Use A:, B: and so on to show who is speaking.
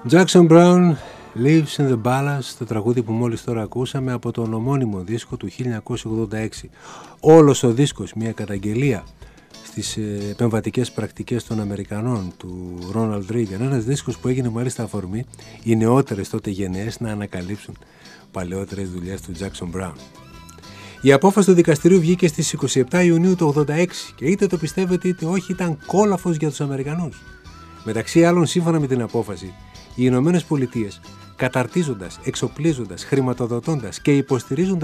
A: Jackson Brown, Lives in the Balance, το τραγούδι που μόλις τώρα ακούσαμε από τον ομώνυμο δίσκο του 1986. Όλος ο δίσκος μια καταγγελία στις επεμβατικές πρακτικές των Αμερικανών, του Ρόναλντ Ρίγκαν. Ένας δίσκος που έγινε μάλιστα αφορμή οι νεότερες τότε γενναίες να ανακαλύψουν παλαιότερες δουλειές του Jackson Brown. Η απόφαση του δικαστηρίου βγήκε στις 27 Ιουνίου του 1986 και είτε το πιστεύετε είτε όχι ήταν κόλαφος για τους Αμερικανούς. Μεταξύ άλλων, σύμφωνα με την απόφαση, οι Ηνωμένες Πολιτείες, καταρτίζοντας, εξοπλίζοντας, χρηματοδοτώντας και υποστηρίζοντας